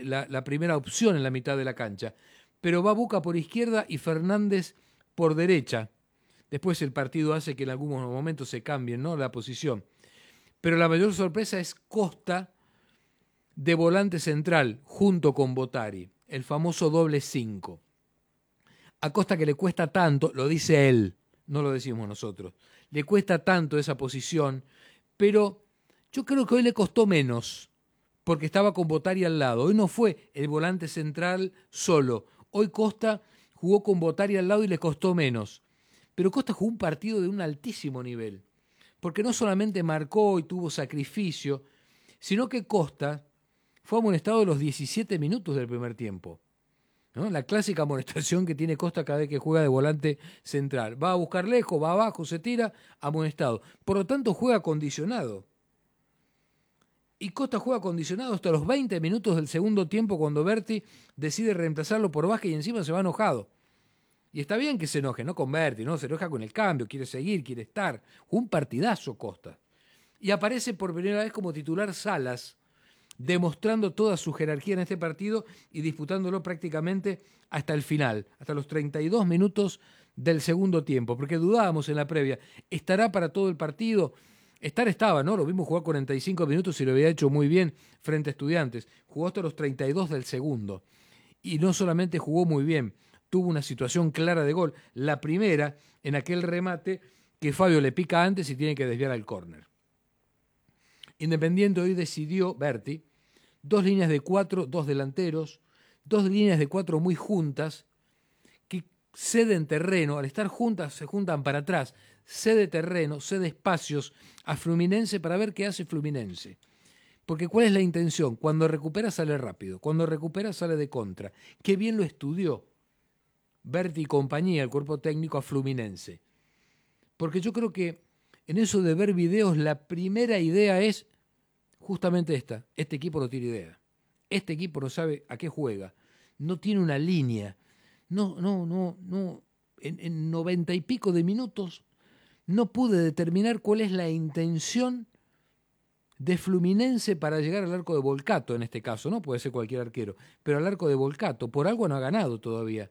la primera opción en la mitad de la cancha. Pero va Boca por izquierda y Fernández por derecha. Después el partido hace que en algunos momentos se cambien, ¿no?, la posición. Pero la mayor sorpresa es Costa de volante central junto con Bottari, el famoso doble 5. A Costa, que le cuesta tanto, lo dice él, no lo decimos nosotros, le cuesta tanto esa posición, pero yo creo que hoy le costó menos, porque estaba con Bottari al lado. Hoy no fue el volante central solo. Hoy Costa jugó con Bottari al lado y le costó menos. Pero Costa jugó un partido de un altísimo nivel, porque no solamente marcó y tuvo sacrificio, sino que Costa fue amonestado a los 17 minutos del primer tiempo, ¿no? La clásica amonestación que tiene Costa cada vez que juega de volante central. Va a buscar lejos, va abajo, se tira, amonestado. Por lo tanto, juega condicionado. Y Costa juega condicionado hasta los 20 minutos del segundo tiempo, cuando Berti decide reemplazarlo por Vázquez y encima se va enojado. Y está bien que se enoje, no con Berti, no, se enoja con el cambio, quiere seguir, quiere estar. Un partidazo Costa. Y aparece por primera vez como titular Salas, demostrando toda su jerarquía en este partido y disputándolo prácticamente hasta el final, hasta los 32 minutos del segundo tiempo, porque dudábamos en la previa, ¿estará para todo el partido? Estaba, ¿no? Lo vimos jugar 45 minutos y lo había hecho muy bien frente a Estudiantes. Jugó hasta los 32 del segundo. Y no solamente jugó muy bien, tuvo una situación clara de gol. La primera, en aquel remate que Fabio le pica antes y tiene que desviar al córner. Independiente hoy decidió, Berti, 2 líneas de 4, 2 delanteros, 2 líneas de 4 muy juntas, que ceden terreno, al estar juntas se juntan para atrás, cede terreno, cede espacios a Fluminense para ver qué hace Fluminense. Porque ¿cuál es la intención? Cuando recupera sale rápido, cuando recupera sale de contra. Qué bien lo estudió Berti y compañía, el cuerpo técnico, a Fluminense. Porque yo creo que en eso de ver videos, la primera idea es justamente esta: este equipo no tiene idea, este equipo no sabe a qué juega, no tiene una línea, no, en 90 y pico de minutos no pude determinar cuál es la intención de Fluminense para llegar al arco de Volcato, en este caso, no puede ser cualquier arquero, pero al arco de Volcato, por algo no ha ganado todavía.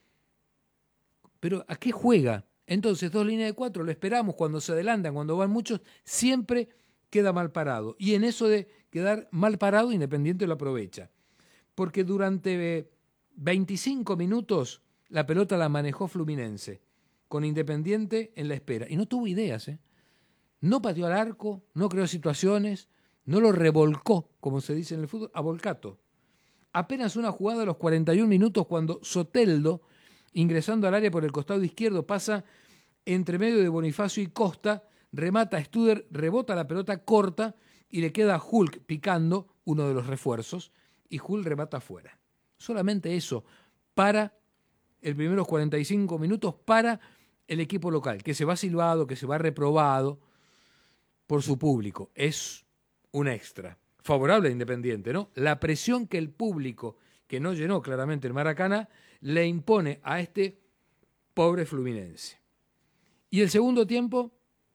Pero ¿a qué juega? Entonces, 2 líneas de 4, lo esperamos, cuando se adelantan, cuando van muchos, siempre queda mal parado. Y en eso de quedar mal parado, Independiente lo aprovecha. Porque durante 25 minutos la pelota la manejó Fluminense, con Independiente en la espera. Y no tuvo ideas, ¿eh? No pateó al arco, no creó situaciones, no lo revolcó, como se dice en el fútbol, a Volcato. Apenas una jugada a los 41 minutos, cuando Soteldo, ingresando al área por el costado izquierdo, pasa entre medio de Bonifacio y Costa, remata a Studer, rebota la pelota corta y le queda a Hulk picando, uno de los refuerzos, y Hulk remata afuera. Solamente eso para el primeros 45 minutos para el equipo local, que se va silbado, que se va reprobado por su público. Es un extra. Favorable a Independiente, ¿no? La presión que el público, que no llenó claramente el Maracaná, le impone a este pobre Fluminense. Y el segundo tiempo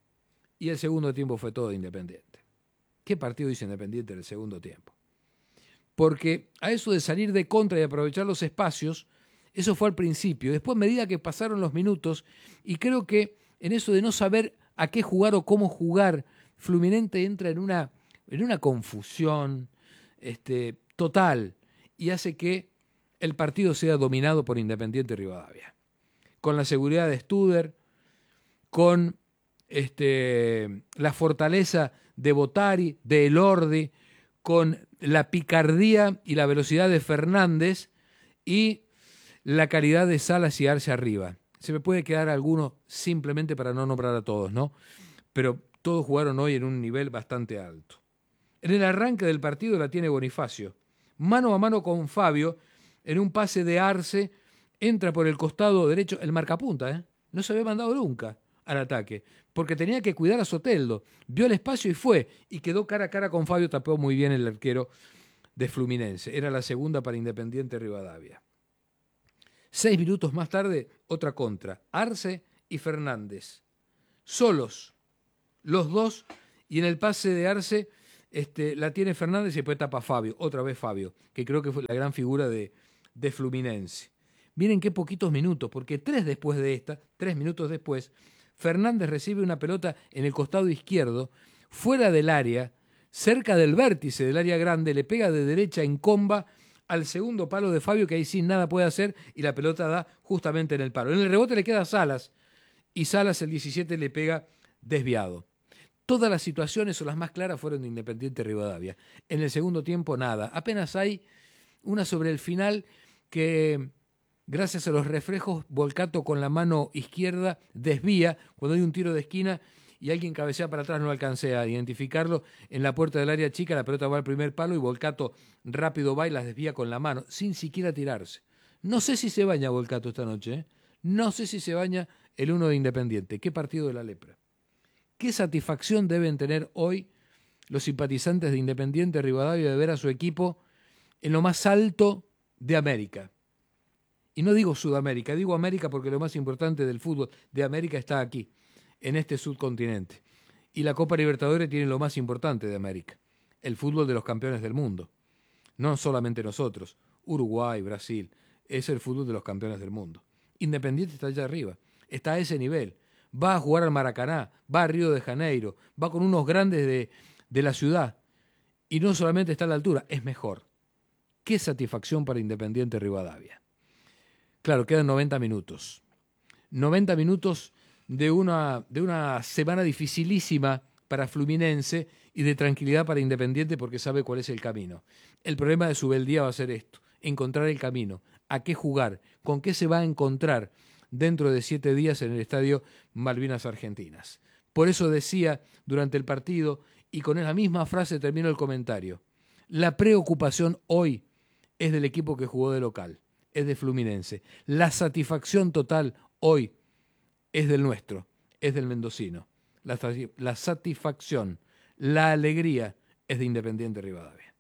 fue todo Independiente. ¿Qué partido hizo Independiente en el segundo tiempo? Porque a eso de salir de contra y aprovechar los espacios, eso fue al principio. Después, a medida que pasaron los minutos, y creo que en eso de no saber a qué jugar o cómo jugar, Fluminense entra en una confusión total y hace que el partido sea dominado por Independiente Rivadavia. Con la seguridad de Studer, con la fortaleza de Bottari, de Elordi, con la picardía y la velocidad de Fernández y la calidad de Salas y Arce arriba. Se me puede quedar alguno simplemente para no nombrar a todos, ¿no? Pero todos jugaron hoy en un nivel bastante alto. En el arranque del partido la tiene Bonifacio. Mano a mano con Fabio, en un pase de Arce, entra por el costado derecho, el marcapunta, no se había mandado nunca al ataque, porque tenía que cuidar a Soteldo. Vio el espacio y fue, y quedó cara a cara con Fabio, tapó muy bien el arquero de Fluminense. Era la segunda para Independiente Rivadavia. 6 minutos más tarde, otra contra. Arce y Fernández. Solos, los dos, y en el pase de Arce La tiene Fernández y después tapa Fabio, otra vez Fabio, que creo que fue la gran figura de Fluminense. Miren qué poquitos minutos, porque 3 minutos después, Fernández recibe una pelota en el costado izquierdo, fuera del área, cerca del vértice del área grande, le pega de derecha en comba al segundo palo de Fabio, que ahí sin nada puede hacer, y la pelota da justamente en el palo. En el rebote le queda a Salas, y Salas el 17 le pega desviado. Todas las situaciones o las más claras fueron de Independiente Rivadavia. En el segundo tiempo nada. Apenas hay una sobre el final que, gracias a los reflejos, Volcato con la mano izquierda desvía cuando hay un tiro de esquina y alguien cabecea para atrás, no alcancé a identificarlo. En la puerta del área chica la pelota va al primer palo y Volcato rápido va y las desvía con la mano, sin siquiera tirarse. No sé si se baña Volcato esta noche, ¿eh? No sé si se baña el 1 de Independiente. ¿Qué partido de la lepra? ¿Qué satisfacción deben tener hoy los simpatizantes de Independiente Rivadavia de ver a su equipo en lo más alto de América? Y no digo Sudamérica, digo América porque lo más importante del fútbol de América está aquí, en este subcontinente. Y la Copa Libertadores tiene lo más importante de América, el fútbol de los campeones del mundo. No solamente nosotros, Uruguay, Brasil, es el fútbol de los campeones del mundo. Independiente está allá arriba, está a ese nivel. Va a jugar al Maracaná, va a Río de Janeiro, va con unos grandes de la ciudad. Y no solamente está a la altura, es mejor. Qué satisfacción para Independiente Rivadavia. Claro, quedan 90 minutos. 90 minutos de una semana dificilísima para Fluminense y de tranquilidad para Independiente porque sabe cuál es el camino. El problema de Subeldía va a ser esto, encontrar el camino, a qué jugar, con qué se va a encontrar dentro de 7 días en el estadio Malvinas Argentinas. Por eso decía durante el partido, y con esa misma frase termino el comentario, la preocupación hoy es del equipo que jugó de local, es de Fluminense. La satisfacción total hoy es del nuestro, es del mendocino. La satisfacción, la alegría es de Independiente Rivadavia.